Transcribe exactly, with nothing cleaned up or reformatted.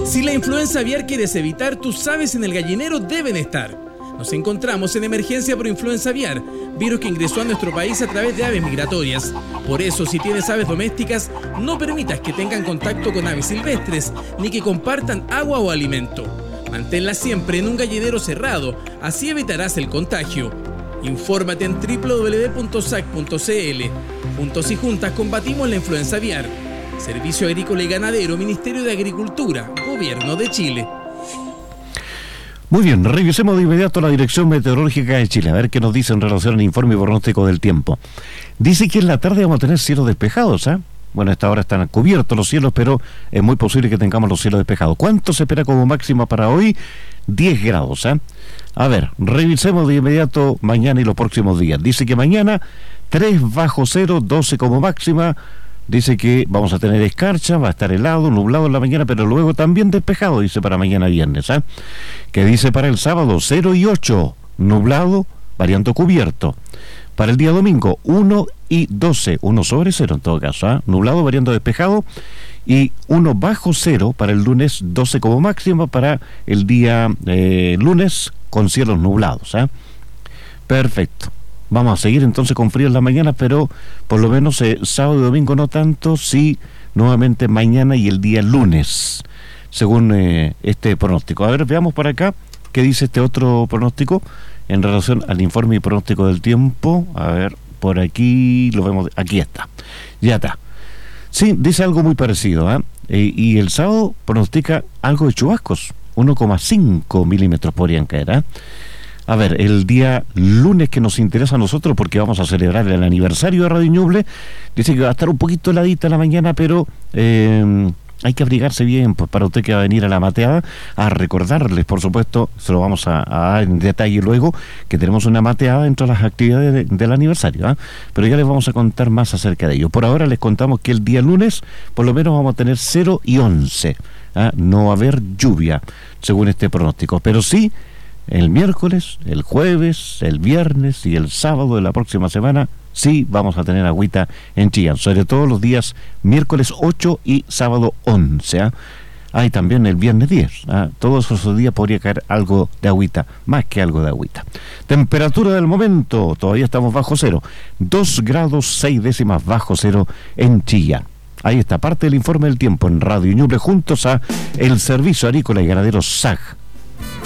Si la influenza aviar quieres evitar, tus aves en el gallinero deben estar. Nos encontramos en emergencia por influenza aviar, virus que ingresó a nuestro país a través de aves migratorias. Por eso, si tienes aves domésticas, no permitas que tengan contacto con aves silvestres, ni que compartan agua o alimento. Manténlas siempre en un gallinero cerrado, así evitarás el contagio. Infórmate en doble u doble u doble u punto s a c punto c l. Juntos y juntas combatimos la influenza aviar. Servicio Agrícola y Ganadero, Ministerio de Agricultura, Gobierno de Chile. Muy bien, revisemos de inmediato la Dirección Meteorológica de Chile, a ver qué nos dice en relación al informe y pronóstico del tiempo. Dice que en la tarde vamos a tener cielos despejados, ¿eh? Bueno, a esta hora están cubiertos los cielos, pero es muy posible que tengamos los cielos despejados. ¿Cuánto se espera como máxima para hoy? diez grados, ¿eh? A ver, revisemos de inmediato mañana y los próximos días. Dice que mañana tres bajo cero, doce como máxima. Dice que vamos a tener escarcha, va a estar helado, nublado en la mañana, pero luego también despejado, dice para mañana viernes, ¿eh? Que dice para el sábado cero y ocho, nublado, variando cubierto. Para el día domingo uno y doce, uno sobre cero en todo caso, ¿eh? Nublado, variando despejado, y uno bajo cero para el lunes, doce como máximo para el día eh, lunes con cielos nublados, ¿eh? Perfecto. Vamos a seguir entonces con frío en la mañana, pero por lo menos eh, sábado y domingo no tanto, sí, nuevamente mañana y el día lunes, según eh, este pronóstico. A ver, veamos por acá qué dice este otro pronóstico en relación al informe y pronóstico del tiempo. A ver, por aquí lo vemos, aquí está, ya está. Sí, dice algo muy parecido, ¿eh? E, y el sábado pronostica algo de chubascos, uno coma cinco milímetros podrían caer, ¿eh? A ver, el día lunes que nos interesa a nosotros, porque vamos a celebrar el aniversario de Radio Ñuble, dice que va a estar un poquito heladita en la mañana, pero eh, hay que abrigarse bien, pues para usted que va a venir a la mateada, a recordarles, por supuesto, se lo vamos a, a dar en detalle luego, que tenemos una mateada dentro de las actividades de, del aniversario, ¿eh? Pero ya les vamos a contar más acerca de ello. Por ahora les contamos que el día lunes, por lo menos vamos a tener cero y once, ¿eh? No va a haber lluvia, según este pronóstico, pero sí, el miércoles, el jueves, el viernes y el sábado de la próxima semana, sí vamos a tener agüita en Chillán, sobre todo los días miércoles ocho y sábado once. ¿eh? Hay también el viernes diez. ¿eh? Todos esos días podría caer algo de agüita, más que algo de agüita. Temperatura del momento, todavía estamos bajo cero, dos grados seis décimas bajo cero en Chillán. Ahí está parte del informe del tiempo en Radio Ñuble juntos a el Servicio Agrícola y Ganadero S A G.